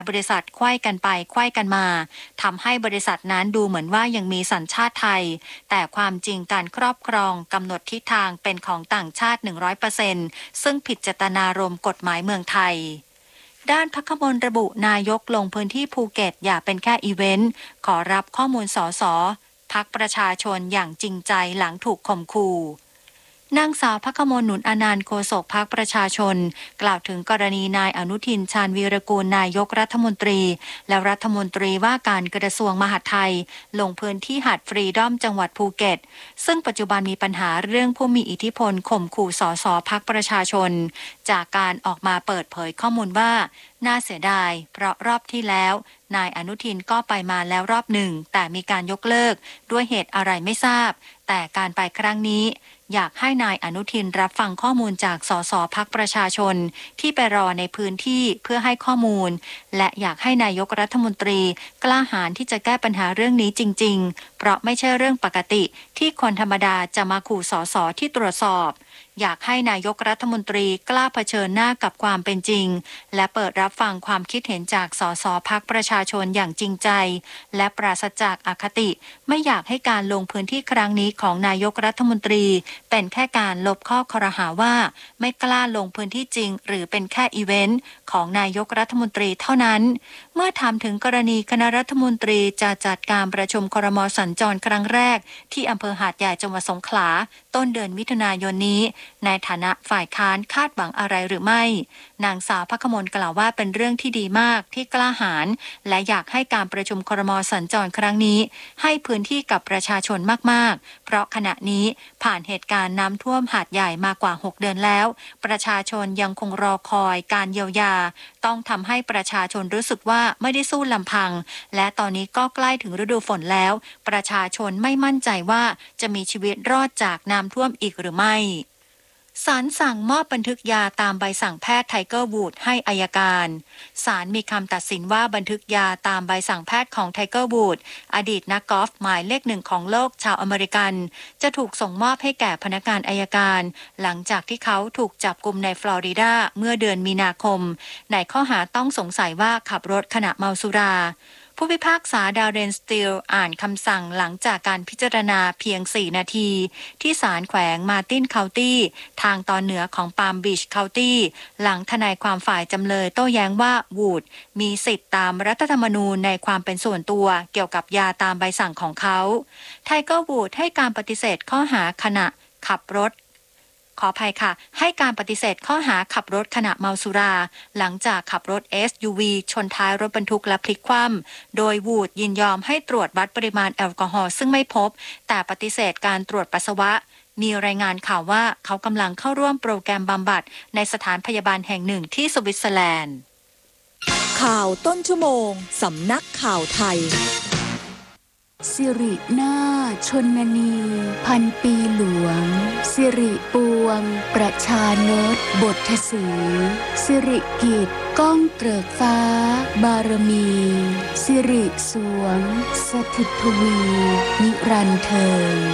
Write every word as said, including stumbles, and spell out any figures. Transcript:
บริษัทไขว้กันไปไขว้กันมาทำให้บริษัทนั้นดูเหมือนว่ายังมีสัญชาติไทยแต่ความจริงการครอบครองกำหนดทิศทางเป็นของต่างชาติ หนึ่งร้อยเปอร์เซ็นต์ ซึ่งผิดเจตนารมณ์กฎหมายเมืองไทยด้านภัคมลระบุนายกลงพื้นที่ภูเก็ตอย่าเป็นแค่อีเวนต์ขอรับข้อมูลสสพรรคประชาชนอย่างจริงใจหลังถูกข่มขู่นางสาวภัคมลหนุนอนันต์โฆษกพรรคประชาชนกล่าวถึงกรณีนายอนุทินชาญวีรกูลนายกรัฐมนตรีและรัฐมนตรีว่าการกระทรวงมหาดไทยลงพื้นที่หาดฟรีดอมจังหวัดภูเก็ตซึ่งปัจจุบันมีปัญหาเรื่องผู้มีอิทธิพลข่มขู่สสพรรคประชาชนจากการออกมาเปิดเผยข้อมูลว่าน่าเสียดายเพราะรอบที่แล้วนายอนุทินก็ไปมาแล้วรอบหนึ่งแต่มีการยกเลิกด้วยเหตุอะไรไม่ทราบแต่การไปครั้งนี้อยากให้นายอนุทินรับฟังข้อมูลจากสสพรรคประชาชนที่ไปรอในพื้นที่เพื่อให้ข้อมูลและอยากให้นายกรัฐมนตรีกล้าหาญที่จะแก้ปัญหาเรื่องนี้จริงๆเพราะไม่ใช่เรื่องปกติที่คนธรรมดาจะมาขู่สสที่ตรวจสอบอยากให้นายกรัฐมนตรีกล้าเผชิญหน้ากับความเป็นจริงและเปิดรับฟังความคิดเห็นจากสสพรรคประชาชนอย่างจริงใจและปราศจากอคติไม่อยากให้การลงพื้นที่ครั้งนี้ของนายกรัฐมนตรีเป็นแค่การลบข้อครหาว่าไม่กล้าลงพื้นที่จริงหรือเป็นแค่อีเวนต์ของนายกรัฐมนตรีเท่านั้นเมื่อถามถึงกรณีคณะรัฐมนตรีจะจัดการประชุมครม.สัญจรครั้งแรกที่อำเภอหาดใหญ่จังหวัดสงขลาต้นเดือนมิถุนายนนี้ในฐานะฝ่ายค้านคาดหวังอะไรหรือไม่นางสาวภัคมลกล่าวว่าเป็นเรื่องที่ดีมากที่กล้าหาญและอยากให้การประชุมครม.สัญจรครั้งนี้ให้พื้นที่กับประชาชนมากๆเพราะขณะนี้ผ่านเหตุการณ์น้ำท่วมหาดใหญ่มากว่าหกเดือนแล้วประชาชนยังคงรอคอยการเยียวยาต้องทำให้ประชาชนรู้สึกว่าไม่ได้สู้ลำพังและตอนนี้ก็ใกล้ถึงฤดูฝนแล้วประชาชนไม่มั่นใจว่าจะมีชีวิตรอดจากน้ำท่วมอีกหรือไม่ศาลสั่งมอบบันทึกยาตามใบสั่งแพทย์ไทเกอร์วูดให้อัยการศาลมีคำตัดสินว่าบันทึกยาตามใบสั่งแพทย์ของไทเกอร์วูดอดีตนักกอล์ฟหมายเลขหนึ่งของโลกชาวอเมริกันจะถูกส่งมอบให้แก่พนักงานอัยการหลังจากที่เขาถูกจับกุมในฟลอริดาเมื่อเดือนมีนาคมในข้อหาต้องสงสัยว่าขับรถขณะเมาสุราผู้พิพากษาดาเรนสตีลอ่านคำสั่งหลังจากการพิจารณาเพียงสี่นาทีที่ศาลแขวงมาร์ตินเคานตี้ทางตอนเหนือของปาล์มบีชเคานตี้หลังทนายความฝ่ายจำเลยโต้แย้งว่าวูดมีสิทธิ์ตามรัฐธรรมนูญในความเป็นส่วนตัวเกี่ยวกับยาตามใบสั่งของเขาไทเกอร์วูดให้การปฏิเสธข้อหาขณะขับรถขออภัยค่ะให้การปฏิเสธข้อหาขับรถขณะเมาสุราหลังจากขับรถ เอส ยู วี ชนท้ายรถบรรทุกและพลิกคว่ำโดยวูดยินยอมให้ตรวจวัดปริมาณแอลกอฮอล์ซึ่งไม่พบแต่ปฏิเสธการตรวจปัสสาวะมีรายงานข่าวว่าเขากำลังเข้าร่วมโปรแกรมบำบัดในสถานพยาบาลแห่งหนึ่งที่สวิตเซอร์แลนด์ข่าวต้นชั่วโมงสำนักข่าวไทยสิรินาถชนนีพันปีหลวงสิริปวงประชานตบทสีสิริกิจก้องเกริกฟ้าบารมีสิริสวงสถิตทวีนิรันดร์เทิง